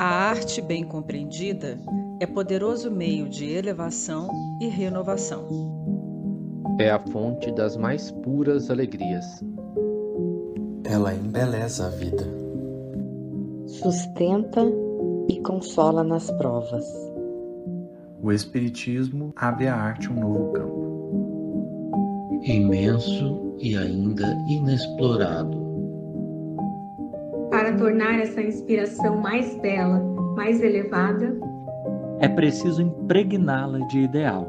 A arte bem compreendida é poderoso meio de elevação e renovação. É a fonte das mais puras alegrias. Ela embeleza a vida. Sustenta e consola nas provas. O Espiritismo abre à arte um novo campo. Imenso e ainda inexplorado. Para tornar essa inspiração mais bela, mais elevada, é preciso impregná-la de ideal.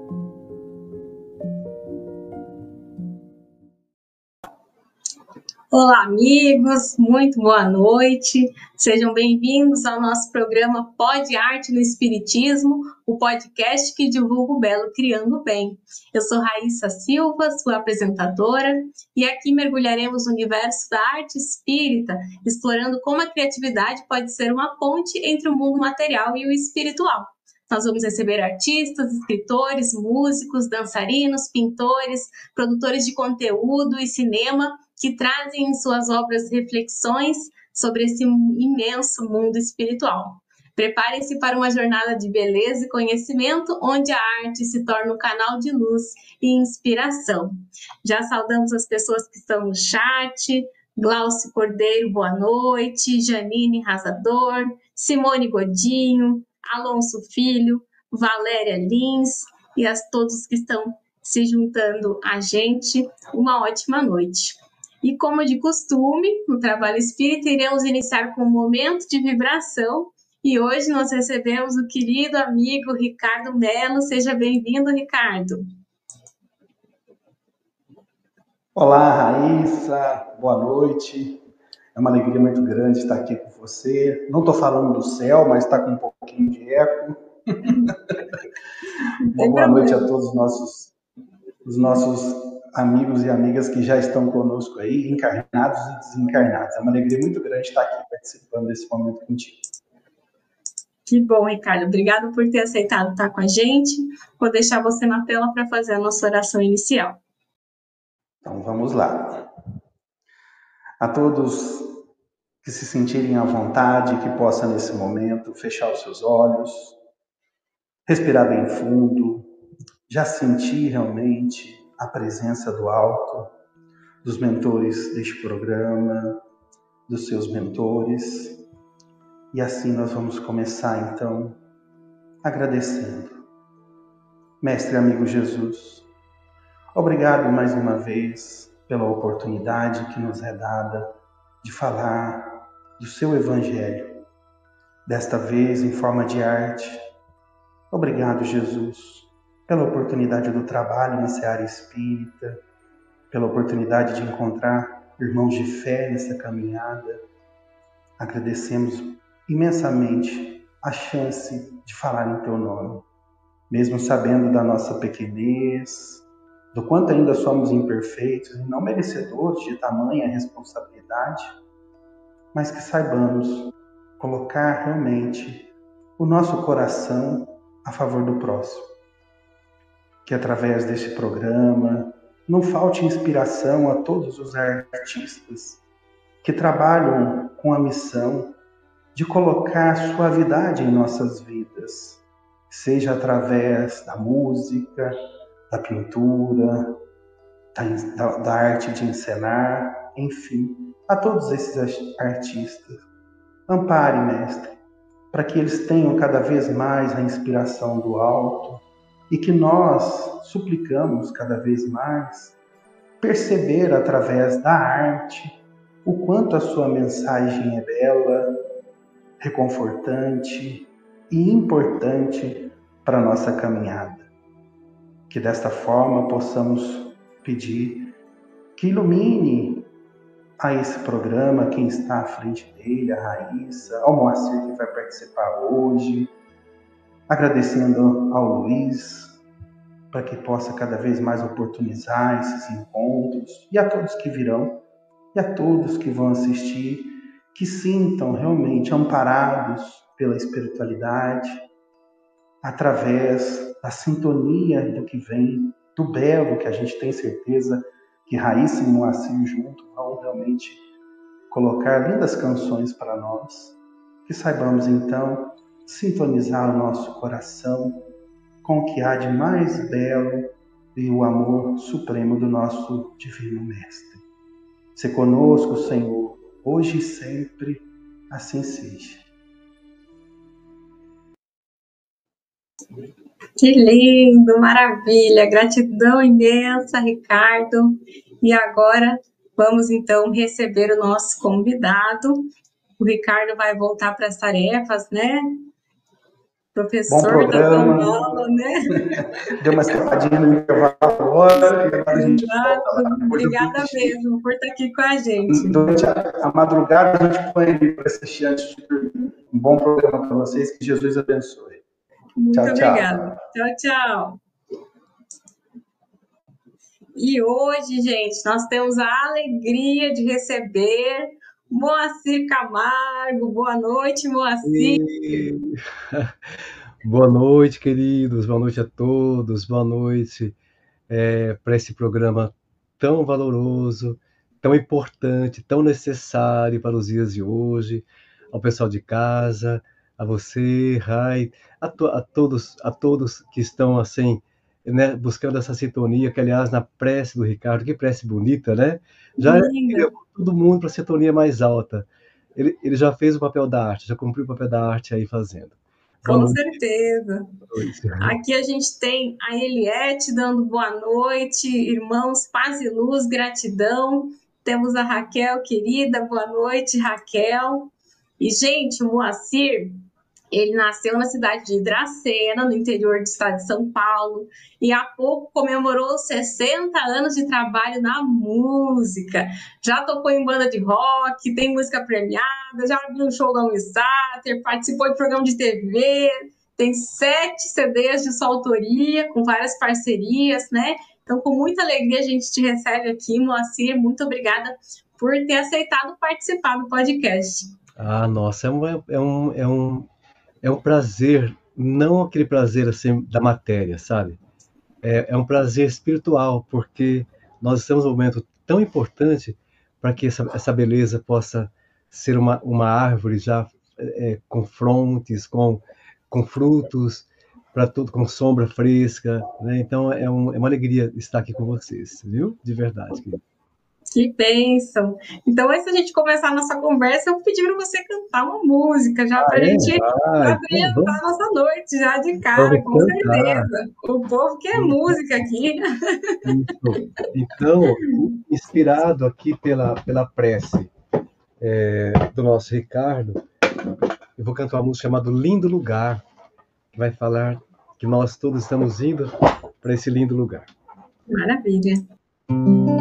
Olá, amigos, muito boa noite. Sejam bem-vindos ao nosso programa Pod Arte no Espiritismo, o podcast que divulga o belo criando o bem. Eu sou Raíssa Silva, sua apresentadora, e aqui mergulharemos no universo da arte espírita, explorando como a criatividade pode ser uma ponte entre o mundo material e o espiritual. Nós vamos receber artistas, escritores, músicos, dançarinos, pintores, produtores de conteúdo e cinema que trazem em suas obras reflexões sobre esse imenso mundo espiritual. Preparem-se para uma jornada de beleza e conhecimento, onde a arte se torna um canal de luz e inspiração. Já saudamos as pessoas que estão no chat: Glaucio Cordeiro, boa noite, Janine Razador, Simone Godinho, Alonso Filho, Valéria Lins e a todos que estão se juntando a gente, uma ótima noite. E como de costume, no Trabalho Espírita, iremos iniciar com um momento de vibração. E hoje nós recebemos o querido amigo Ricardo Melo. Seja bem-vindo, Ricardo. Olá, Raíssa. Boa noite. É uma alegria muito grande estar aqui com você. Não estou falando do céu, mas está com um pouquinho de eco. Boa noite a todos os nossos amigos e amigas que já estão conosco aí, encarnados e desencarnados. É uma alegria muito grande estar aqui participando desse momento contigo. Que bom, Ricardo. Obrigado por ter aceitado estar com a gente. Vou deixar você na tela para fazer a nossa oração inicial. Então, vamos lá. A todos que se sentirem à vontade, que possam, nesse momento, fechar os seus olhos, respirar bem fundo, já sentir realmente a presença do alto, dos mentores deste programa, dos seus mentores. E assim nós vamos começar, então, agradecendo. Mestre amigo Jesus, obrigado mais uma vez pela oportunidade que nos é dada de falar do seu Evangelho, desta vez em forma de arte. Obrigado, Jesus, pela oportunidade do trabalho na seara espírita, pela oportunidade de encontrar irmãos de fé nessa caminhada. Agradecemos imensamente a chance de falar em teu nome, mesmo sabendo da nossa pequenez, do quanto ainda somos imperfeitos e não merecedores de tamanha responsabilidade, mas que saibamos colocar realmente o nosso coração a favor do próximo. Que através deste programa não falte inspiração a todos os artistas que trabalham com a missão de colocar suavidade em nossas vidas, seja através da música, da pintura, da arte de encenar, enfim, a todos esses artistas. Ampare, Mestre, para que eles tenham cada vez mais a inspiração do alto e que nós suplicamos cada vez mais perceber através da arte o quanto a sua mensagem é bela, reconfortante e importante para a nossa caminhada. Que desta forma possamos pedir que ilumine a esse programa quem está à frente dele, a Raíssa, ao Moacir que vai participar hoje, agradecendo ao Luiz, para que possa cada vez mais oportunizar esses encontros, e a todos que virão, e a todos que vão assistir, que sintam realmente amparados pela espiritualidade, através da sintonia do que vem, do belo que a gente tem certeza que Raíssa e Moacir juntos vão realmente colocar lindas canções para nós, que saibamos então sintonizar o nosso coração com o que há de mais belo e o amor supremo do nosso Divino Mestre. Se conosco, Senhor, hoje e sempre, assim seja. Que lindo, maravilha, gratidão imensa, Ricardo. E agora vamos então receber o nosso convidado. O Ricardo vai voltar para as tarefas, né? Professor da Gambola, né? Deu uma escapadinha no intervalo agora, e agora a gente volta lá. Obrigada mesmo por estar aqui com a gente. Durante a madrugada a gente põe ali para assistir antes de dormir. Um bom programa para vocês, que Jesus abençoe. Muito tchau, obrigada. Tchau, tchau. E hoje, gente, nós temos a alegria de receber Moacir Camargo. Boa noite, Moacir. Boa noite, queridos. Boa noite a todos. Boa noite para esse programa tão valoroso, tão importante, tão necessário para os dias de hoje. Ao pessoal de casa, a você, Rai, a todos que estão assim, né, buscando essa sintonia, que aliás na prece do Ricardo, que prece bonita, né? Já levou todo mundo para a sintonia mais alta. Ele já fez o papel da arte, já cumpriu o papel da arte aí fazendo. Com certeza. Aqui a gente tem a Eliette dando boa noite, irmãos, paz e luz, gratidão. Temos a Raquel, querida, boa noite, Raquel. E, gente, o Moacir, ele nasceu na cidade de Dracena, no interior do estado de São Paulo, e há pouco comemorou 60 anos de trabalho na música. Já tocou em banda de rock, tem música premiada, já abriu um show da Unisater, participou de programa de TV, tem 7 CDs de sua autoria, com várias parcerias, né? Então, com muita alegria, a gente te recebe aqui, Moacir. Muito obrigada por ter aceitado participar do podcast. Ah, nossa, é um prazer, não aquele prazer assim da matéria, sabe? É um prazer espiritual, porque nós estamos num momento tão importante para que essa beleza possa ser uma árvore já com frontes, com frutos, para tudo, com sombra fresca, né? Então é uma alegria estar aqui com vocês, viu? De verdade, querido. Que bênção! Então, antes da gente começar a nossa conversa, eu vou pedir para você cantar uma música, já para a gente abrilhantar a nossa noite, já de cara, com certeza. O povo quer música aqui. Então, inspirado aqui pela prece do nosso Ricardo, eu vou cantar uma música chamada Lindo Lugar, que vai falar que nós todos estamos indo para esse lindo lugar. Maravilha!